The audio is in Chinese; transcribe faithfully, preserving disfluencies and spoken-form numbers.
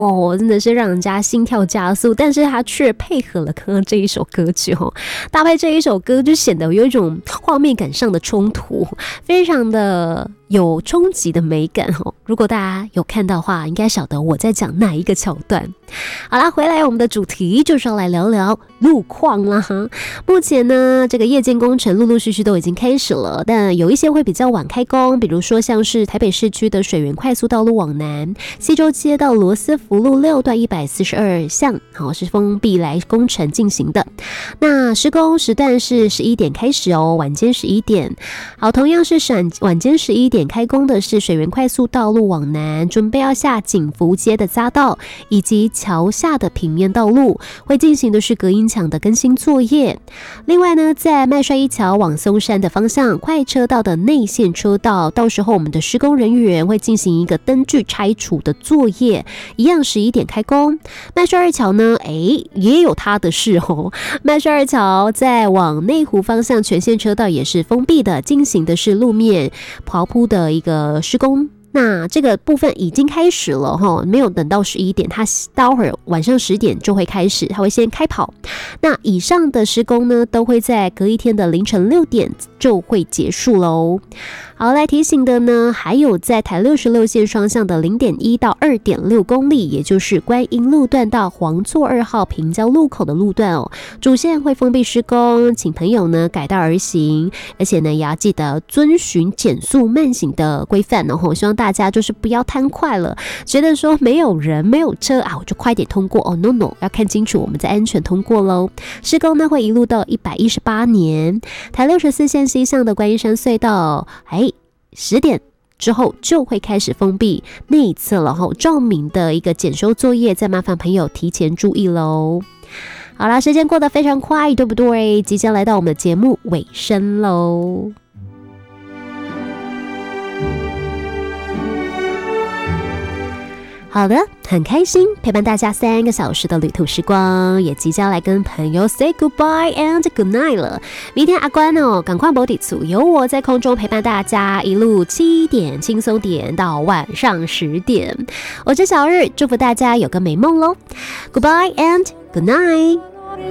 哦，真的是让人家心跳加速，但是他却配合了刚刚这一首歌曲哦，搭配这一首歌就显得有一种画面感上的冲突，非常的有冲击的美感哦。如果大家有看到的话，应该晓得我在讲哪一个桥段。好啦，回来我们的主题就是要来聊聊路况啦哈。目前呢，这个夜间工程陆陆续续都已经开始了，但有一些会比较晚开工，比如说像是台北市区的水源快速道路往南，西周街到罗斯福路六段一百四十二巷，好是封闭来工程进行的。那施工时段是十一点开始哦，晚间十一点。好，同样是晚间十一点开工的是水源快速道路往南，准备要下景福街的匝道以及桥下的平面道路，会进行的是隔音墙的更新作业。另外呢，在麦帅一桥往松山的方向快车道的内线车道，到时候我们的施工人员会进行一个灯具拆除的作业，一样十一点开工。麦帅二桥呢，哎，也有它的事哦。麦帅二桥在往内湖方向全线车道也是封闭的，进行的是路面刨铺的一个施工。那这个部分已经开始了哈，没有等到十一点，它待会儿晚上十点就会开始，它会先开跑。那以上的施工呢，都会在隔一天的凌晨六点就会结束喽。好，来提醒的呢，还有在台六十六线双向的零点一到二点六公里，也就是观音路段到黄厝二号平交路口的路段哦，主线会封闭施工，请朋友呢改道而行，而且呢也要记得遵循减速慢行的规范哦，希望大家就是不要贪快了，觉得说没有人没有车啊，我就快点通过哦 ，no no， 要看清楚我们再安全通过喽。施工呢会一路到一百一十八年，台六十四线西向的观音山隧道，哎。十点之后就会开始封闭内侧了哈，照明的一个检修作业，再麻烦朋友提前注意喽。好啦，时间过得非常快，对不对？即将来到我们的节目尾声喽。好的，很开心陪伴大家三个小时的旅途时光，也即将来跟朋友 say goodbye and good night 了。明天阿关哦，赶快保底组，由我在空中陪伴大家，一路七点轻松点到晚上十点。我是小日，祝福大家有个美梦喽。Goodbye and good night。